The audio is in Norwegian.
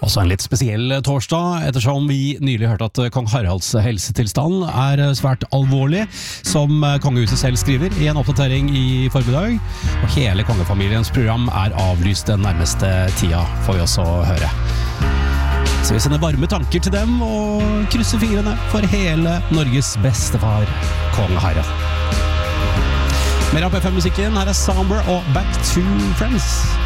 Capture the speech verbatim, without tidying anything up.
Også en litt spesiell torsdag, ettersom vi nylig hørte at kong Haralds helsetilstand er svært alvorlig, som kongehuset selv skriver i en oppdatering i formiddag. Og hele kongefamiliens program er avlyst den nærmeste tida, får vi også høre. Så vi sender varme tanker til dem og krysser fingrene for hele Norges bestefar, kong Harald. Mer av P fem-musikken, her er Somber og Back to Friends.